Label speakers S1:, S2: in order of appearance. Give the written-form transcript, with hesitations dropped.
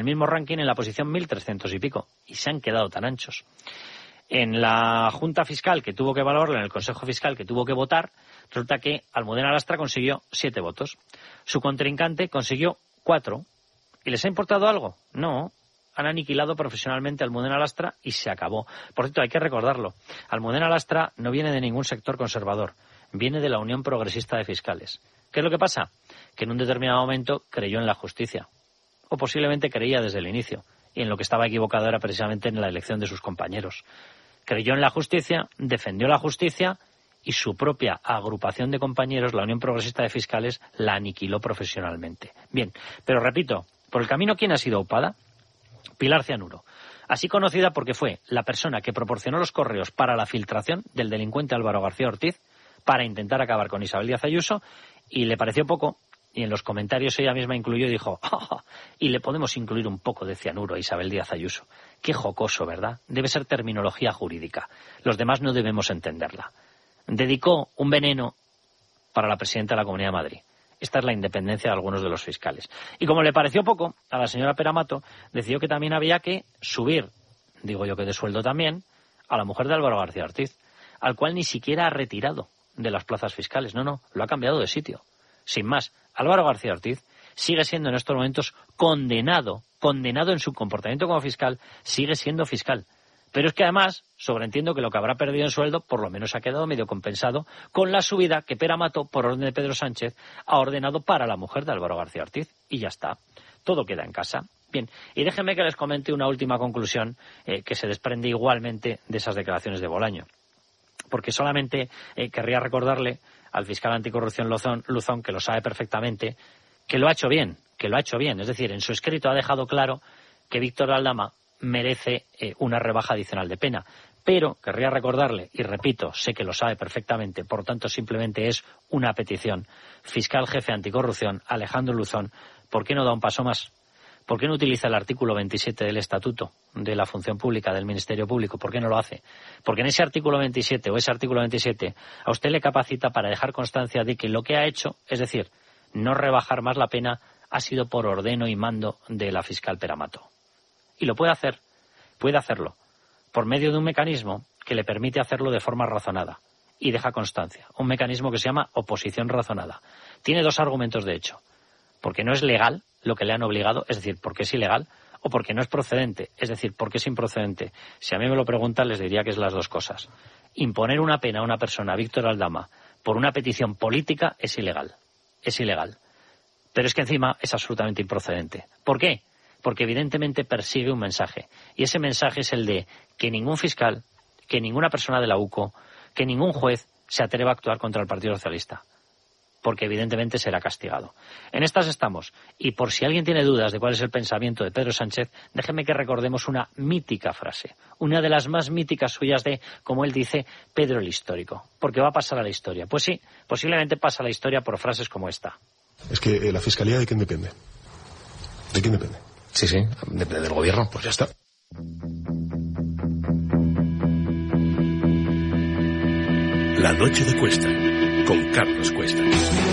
S1: el mismo ranking en la posición 1300 y pico, y se han quedado tan anchos. En la Junta Fiscal que tuvo que valorarlo, en el Consejo Fiscal que tuvo que votar, resulta que Almudena Lastra consiguió 7 votos. Su contrincante consiguió 4. ¿Y les ha importado algo? No. Han aniquilado profesionalmente a Almudena Lastra y se acabó. Por cierto, hay que recordarlo. Almudena Lastra no viene de ningún sector conservador. Viene de la Unión Progresista de Fiscales. ¿Qué es lo que pasa? Que en un determinado momento creyó en la justicia. O posiblemente creía desde el inicio. Y en lo que estaba equivocado era precisamente en la elección de sus compañeros. Creyó en la justicia, defendió la justicia y su propia agrupación de compañeros, la Unión Progresista de Fiscales, la aniquiló profesionalmente. Bien, pero repito, por el camino, ¿quién ha sido aupada? Pilar Cianuro. Así conocida porque fue la persona que proporcionó los correos para la filtración del delincuente Álvaro García Ortiz para intentar acabar con Isabel Díaz Ayuso, y le pareció poco. Y en los comentarios ella misma incluyó y dijo, y le podemos incluir un poco de cianuro a Isabel Díaz Ayuso. Qué jocoso, ¿verdad? Debe ser terminología jurídica. Los demás no debemos entenderla. Dedicó un veneno para la presidenta de la Comunidad de Madrid. Esta es la independencia de algunos de los fiscales. Y como le pareció poco a la señora Pera-Mato, decidió que también había que subir, digo yo que de sueldo también, a la mujer de Álvaro García Ortiz, al cual ni siquiera ha retirado de las plazas fiscales. No, lo ha cambiado de sitio. Sin más, Álvaro García Ortiz sigue siendo en estos momentos condenado en su comportamiento como fiscal, sigue siendo fiscal. Pero es que además, sobreentiendo que lo que habrá perdido en sueldo, por lo menos ha quedado medio compensado con la subida que Pera-Mato, por orden de Pedro Sánchez, ha ordenado para la mujer de Álvaro García Ortiz. Y ya está. Todo queda en casa. Bien, y déjenme que les comente una última conclusión que se desprende igualmente de esas declaraciones de Bolaño. Porque solamente querría recordarle al fiscal anticorrupción Luzón, que lo sabe perfectamente, que lo ha hecho bien. Es decir, en su escrito ha dejado claro que Víctor Aldama merece una rebaja adicional de pena. Pero querría recordarle, y repito, sé que lo sabe perfectamente, por tanto simplemente es una petición. Fiscal jefe anticorrupción, Alejandro Luzón, ¿por qué no da un paso más? ¿Por qué no utiliza el artículo 27 del Estatuto de la Función Pública, del Ministerio Público? ¿Por qué no lo hace? Porque en ese artículo 27 a usted le capacita para dejar constancia de que lo que ha hecho, es decir, no rebajar más la pena, ha sido por ordeno y mando de la fiscal Pera-Mato. Y lo puede hacerlo, por medio de un mecanismo que le permite hacerlo de forma razonada y deja constancia. Un mecanismo que se llama oposición razonada. Tiene 2 argumentos de hecho. Porque no es legal lo que le han obligado, es decir, porque es ilegal, o porque no es procedente, es decir, porque es improcedente. Si a mí me lo preguntan, les diría que es las 2 cosas. Imponer una pena a una persona, a Víctor Aldama, por una petición política es ilegal. Es ilegal. Pero es que encima es absolutamente improcedente. ¿Por qué? Porque evidentemente persigue un mensaje. Y ese mensaje es el de que ningún fiscal, que ninguna persona de la UCO, que ningún juez se atreva a actuar contra el Partido Socialista. Porque evidentemente será castigado. En estas estamos. Y por si alguien tiene dudas de cuál es el pensamiento de Pedro Sánchez, déjeme que recordemos una mítica frase. Una de las más míticas suyas de, como él dice, Pedro el Histórico. Porque va a pasar a la historia. Pues sí, posiblemente pasa a la historia por frases como esta.
S2: Es que la Fiscalía, ¿de quién depende? ¿De quién depende?
S3: Sí, depende del gobierno.
S2: Pues ya está.
S4: La noche de Cuesta, con Carlos Cuesta.